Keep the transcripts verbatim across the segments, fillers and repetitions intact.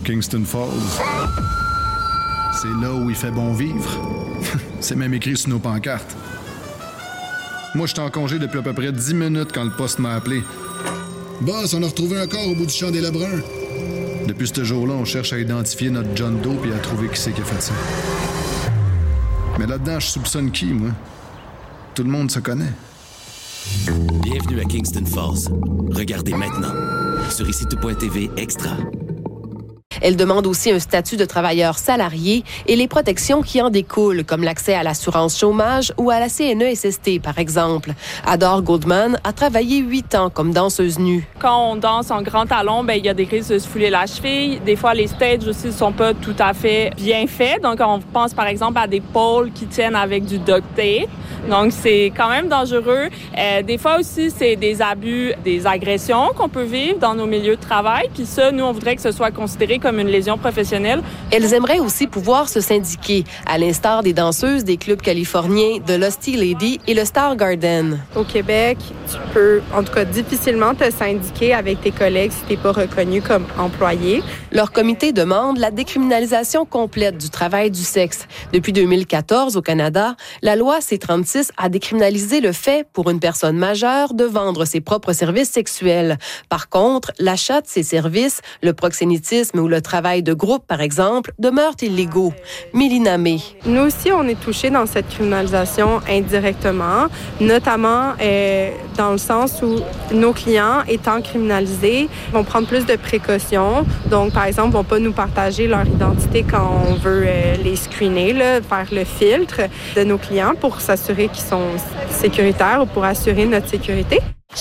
Kingston Falls. C'est là où il fait bon vivre. C'est même écrit sur nos pancartes. Moi, j'étais en congé depuis à peu près dix minutes quand le poste m'a appelé. Boss, on a retrouvé un corps au bout du champ des Lebrun. Depuis ce jour-là, on cherche à identifier notre John Doe et à trouver qui c'est qui a fait ça. Mais là-dedans, je soupçonne qui, moi? Tout le monde se connaît. Bienvenue à Kingston Falls. Regardez maintenant sur ici tout point t v Extra. Elle demande aussi un statut de travailleur salarié et les protections qui en découlent, comme l'accès à l'assurance chômage ou à la C N E S S T, par exemple. Adore Goldman a travaillé huit ans comme danseuse nue. Quand on danse en grand talon, ben il y a des risques de se fouler la cheville. Des fois, les stages aussi ne sont pas tout à fait bien faits. Donc, on pense par exemple à des pôles qui tiennent avec du duct tape. Donc, c'est quand même dangereux. Euh, des fois aussi, c'est des abus, des agressions qu'on peut vivre dans nos milieux de travail. Puis ça, nous, on voudrait que ce soit considéré comme une lésion professionnelle. Elles aimeraient aussi pouvoir se syndiquer, à l'instar des danseuses des clubs californiens de Lusty Lady et le Star Garden. Au Québec, tu peux, en tout cas, difficilement te syndiquer avec tes collègues si tu n'es pas reconnu comme employé. Leur comité demande la décriminalisation complète du travail du sexe. Depuis deux mille quatorze, au Canada, la loi C trente-six a décriminalisé le fait pour une personne majeure de vendre ses propres services sexuels. Par contre, l'achat de ces services, le proxénétisme ou le travail de groupe, par exemple, demeurent illégaux. Mélina May. Nous aussi, on est touchés dans cette criminalisation indirectement, notamment euh, dans le sens où nos clients, étant criminalisés, vont prendre plus de précautions. Donc, par exemple, vont pas nous partager leur identité quand on veut euh, les screener, là, faire le filtre de nos clients pour s'assurer qu'ils sont sécuritaires ou pour assurer notre sécurité.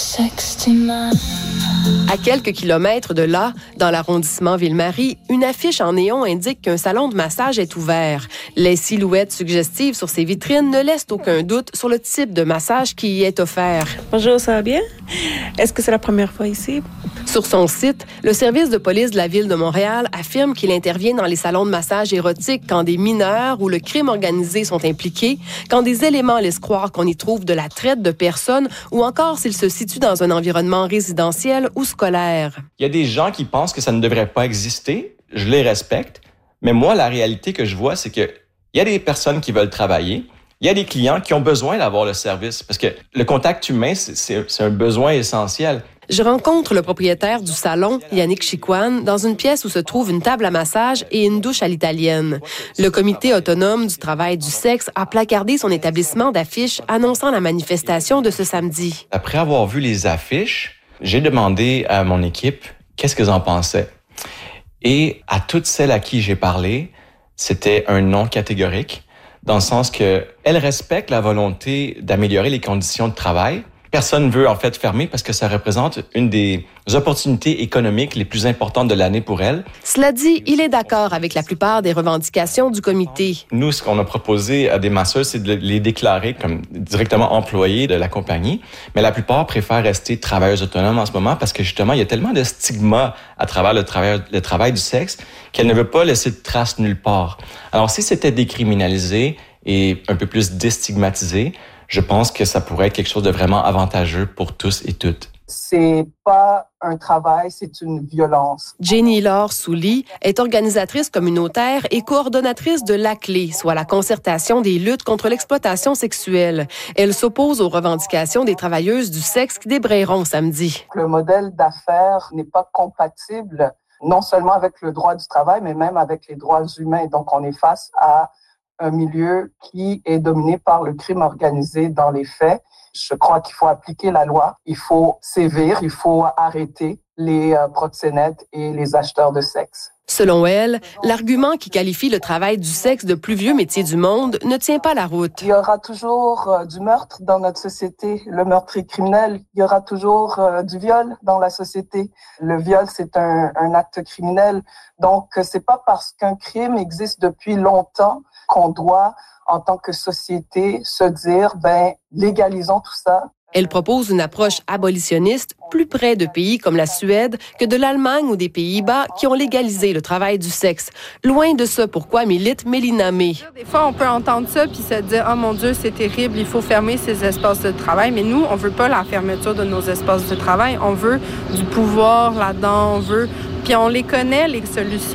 À quelques kilomètres de là, dans l'arrondissement Ville-Marie, une affiche en néon indique qu'un salon de massage est ouvert. Les silhouettes suggestives sur ces vitrines ne laissent aucun doute sur le type de massage qui y est offert. Bonjour, ça va bien? Est-ce que c'est la première fois ici? Sur son site, le service de police de la Ville de Montréal affirme qu'il intervient dans les salons de massage érotiques quand des mineurs ou le crime organisé sont impliqués, quand des éléments laissent croire qu'on y trouve de la traite de personnes ou encore s'il se situe dans un environnement résidentiel ou scolaire. Il y a des gens qui pensent que ça ne devrait pas exister. Je les respecte. Mais moi, la réalité que je vois, c'est que il y a des personnes qui veulent travailler. Il y a des clients qui ont besoin d'avoir le service parce que le contact humain, c'est, c'est, c'est un besoin essentiel. Je rencontre le propriétaire du salon, Yannick Chicoine, dans une pièce où se trouve une table à massage et une douche à l'italienne. Le comité autonome du travail du sexe a placardé son établissement d'affiches annonçant la manifestation de ce samedi. Après avoir vu les affiches, j'ai demandé à mon équipe qu'est-ce qu'elles en pensaient. Et à toutes celles à qui j'ai parlé, c'était un non catégorique, dans le sens que elles respectent la volonté d'améliorer les conditions de travail. Personne ne veut en fait fermer parce que ça représente une des opportunités économiques les plus importantes de l'année pour elles. Cela dit, il est d'accord avec la plupart des revendications du comité. Nous, ce qu'on a proposé à des masseuses, c'est de les déclarer comme directement employés de la compagnie. Mais la plupart préfèrent rester travailleuses autonomes en ce moment parce que justement, il y a tellement de stigmas à travers le travail, le travail du sexe qu'elles ne veulent pas laisser de traces nulle part. Alors, si c'était décriminalisé et un peu plus déstigmatisé, je pense que ça pourrait être quelque chose de vraiment avantageux pour tous et toutes. C'est pas un travail, c'est une violence. Jenny-Laure Souly est organisatrice communautaire et coordonnatrice de l'A C L E, soit la concertation des luttes contre l'exploitation sexuelle. Elle s'oppose aux revendications des travailleuses du sexe qui débrayeront samedi. Le modèle d'affaires n'est pas compatible non seulement avec le droit du travail, mais même avec les droits humains. Donc, on est face à un milieu qui est dominé par le crime organisé dans les faits. Je crois qu'il faut appliquer la loi, il faut sévir, il faut arrêter les euh, proxénètes et les acheteurs de sexe. Selon elle, l'argument qui qualifie le travail du sexe de plus vieux métier du monde ne tient pas la route. Il y aura toujours euh, du meurtre dans notre société. Le meurtre est criminel. Il y aura toujours euh, du viol dans la société. Le viol, c'est un, un acte criminel. Donc, c'est pas parce qu'un crime existe depuis longtemps qu'on doit, en tant que société, se dire, ben, légalisons tout ça. Elle propose une approche abolitionniste plus près de pays comme la Suède que de l'Allemagne ou des Pays-Bas qui ont légalisé le travail du sexe. Loin de ce pourquoi milite Mélina May. Des fois, on peut entendre ça puis se dire « Oh mon Dieu, c'est terrible, il faut fermer ces espaces de travail ». Mais nous, on veut pas la fermeture de nos espaces de travail. On veut du pouvoir là-dedans, on veut... Puis on les connaît, les solutions.